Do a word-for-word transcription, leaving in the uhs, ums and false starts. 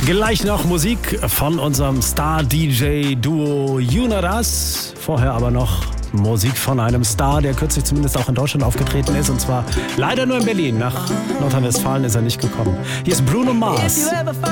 Gleich noch Musik von unserem Star-D J-Duo Junaras. Vorher aber noch Musik von einem Star, der kürzlich zumindest auch in Deutschland aufgetreten ist. Und zwar leider nur in Berlin. Nach Nordrhein-Westfalen ist er nicht gekommen. Hier ist Bruno Mars.